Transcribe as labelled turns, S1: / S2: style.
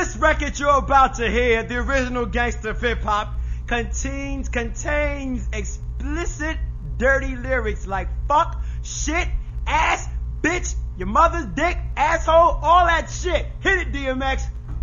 S1: This record you're about to hear, the original gangster of hip-hop, contains explicit, dirty lyrics like fuck, shit, ass, bitch, your mother's dick, asshole, all that shit. Hit it, DMX.